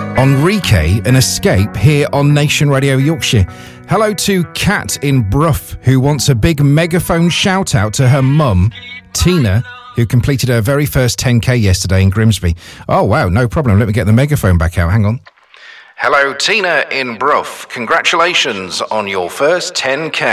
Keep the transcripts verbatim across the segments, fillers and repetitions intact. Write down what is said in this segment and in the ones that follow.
Enrique and Escape here on Nation Radio Yorkshire. Hello to Kat in Brough, who wants a big megaphone shout out to her mum, Tina, who completed her very first ten K yesterday in Grimsby. Oh, wow, no problem. Let me get the megaphone back out. Hang on. Hello, Tina in Brough. Congratulations on your first ten K.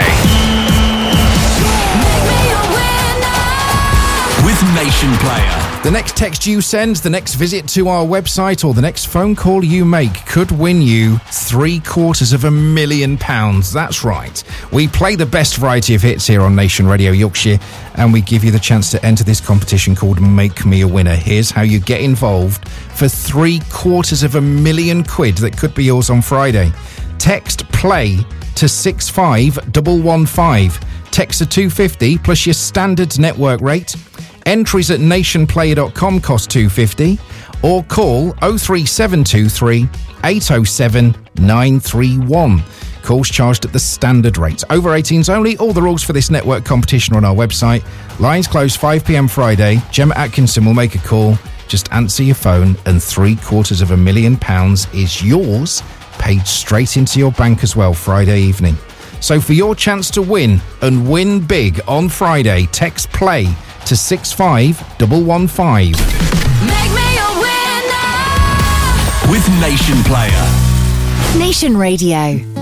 With Nation Player. The next text you send, the next visit to our website, or the next phone call you make could win you three quarters of a million pounds. That's right. We play the best variety of hits here on Nation Radio Yorkshire, and we give you the chance to enter this competition called Make Me a Winner. Here's how you get involved for three quarters of a million quid that could be yours on Friday. Text PLAY to six five one one five. Text to two fifty plus your standard network rate. Entries at nation player dot com cost two fifty, or call oh three seven two three eight oh seven nine three one. Calls charged at the standard rate. Over eighteens only. All the rules for this network competition are on our website. Lines close five p.m. Friday. Gemma Atkinson will make a call. Just answer your phone and three quarters of a million pounds is yours, paid straight into your bank as well Friday evening. So for your chance to win and win big on Friday, text PLAY to six five one one five. Make me a winner with Nation Player. Nation Radio.